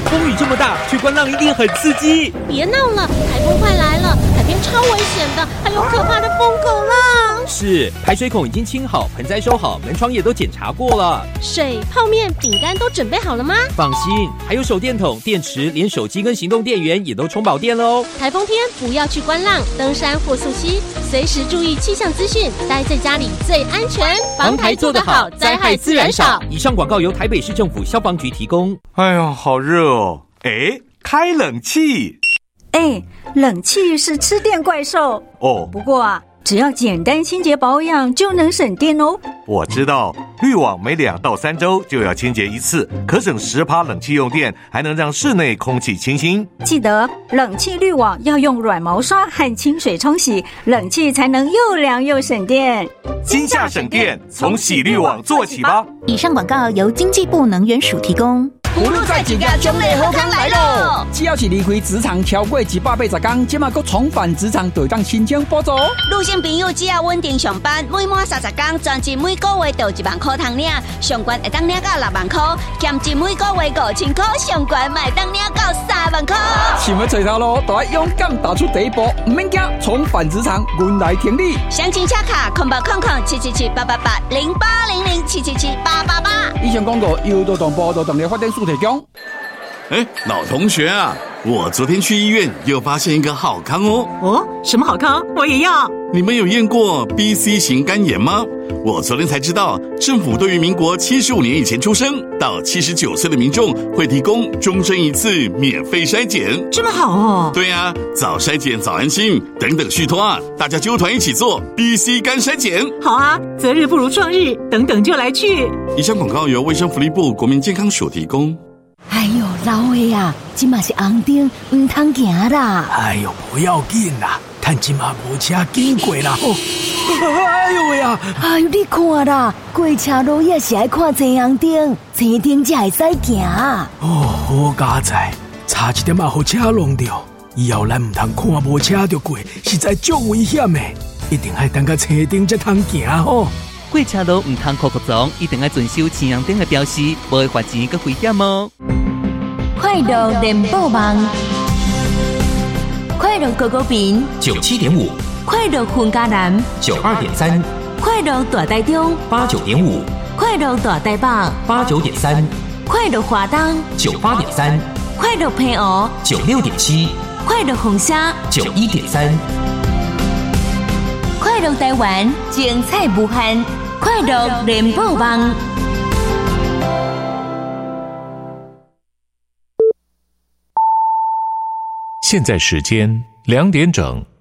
风雨这么大，去观浪一定很刺激。 别闹了，台风快来了，海边超危险的，还有可怕的疯狗浪。 是，排水孔已经清好，盆栽收好，门窗也都检查过了。 水、泡面、饼干都准备好了吗？ 放心，还有手电筒、电池，连手机跟行动电源也都充饱电了哦。 台风天不要去观浪、登山或溯溪，随时注意气象资讯，待在家里最安全。 防台做得好，灾害自然少。以上广告由台北市政府消防局提供。 哎呦，好热哦！哎，开冷气。 冷气是吃电怪兽哦。 不过啊，只要简单清洁保养就能省电哦。 我知道，滤网每2到3周就要清洁一次，可省10%冷气用电，还能让室内空气清新。 记得冷气滤网要用软毛刷和清水冲洗，冷气才能又凉又省电。 今夏省电，从洗滤网做起吧。 以上广告由经济部能源署提供。 葫芦菜一家奖励好康来咯！只要是离开职场超过180天，即马搁重返职场，就当申请补助。 女性朋友只要稳定上班，每满30天，专职每个月就1万块通领，上悬会当领到6万块，兼职每个月5000块，上悬卖当领到3万块。 想要找头路，就要勇敢踏出第一步，唔免惊，重返职场，阮来挺你。 详情请卡0800-777-888-0800-777-888。 以上广告由劳动部劳动力发展署提供。 老同学啊，我昨天去医院又发现一个好康哦。 哦，什么好康？我也要。 你们有验过 BC 型肝炎吗？我昨天才知道，政府对于民国75年以前出生到79岁的民众会提供终身一次免费筛检。 这么好哦。 对啊，早筛检早安心，等等续托啊，大家揪团一起做 BC 肝筛检。 好啊，择日不如撞日，等等就来去。 以上广告由卫生福利部国民健康署提供。 哎呦，老的啊，这嘛是红灯，唔通行啦。 哎呦，不要紧啦，看这嘛无车经过啦。哎呦喂啊！ 哎呦，你看啦，过车路也是爱看前红灯，前灯才会使行。 哦，好佳哉，差一点啊，互车弄掉。以后咱唔通看无车就过，实在足危险的，一定要等到车灯才通行吼。 过车路唔通酷撞，一定要遵守前红灯的标示，不会罚钱佮危险哦。 快乐联播网，快乐狗狗饼 97.5， 快乐混家男 92.3， 快乐大台中 89.5， 快乐大台北 89.3， 快乐华东 98.3， 快乐平湖 96.7， 快乐红虾 91.3， 快乐台湾精彩无限，快乐联播网。 现在时间2点整。